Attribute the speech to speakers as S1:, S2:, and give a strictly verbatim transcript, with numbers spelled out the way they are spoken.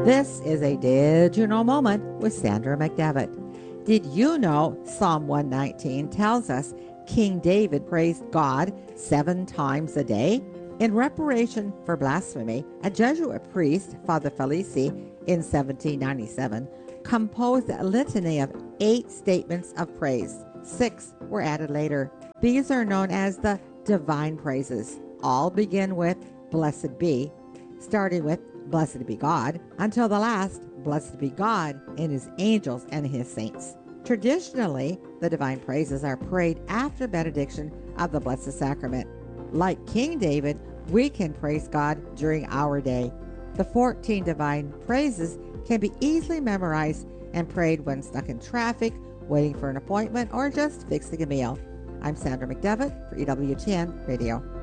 S1: This is a Did You Know moment with Sandra McDevitt. Did you know Psalm one nineteen tells us King David praised God seven times a day? In reparation for blasphemy, a Jesuit priest, Father Felici, in seventeen ninety-seven, composed a litany of eight statements of praise. Six were added later. These are known as the divine praises. All begin with blessed be, starting with blessed be God, until the last, blessed be God and his angels and his saints. Traditionally, the divine praises are prayed after benediction of the Blessed Sacrament. Like King David, we can praise God during our day. The fourteen divine praises can be easily memorized and prayed when stuck in traffic, waiting for an appointment, or just fixing a meal. I'm Sandra McDevitt for E W T N Radio.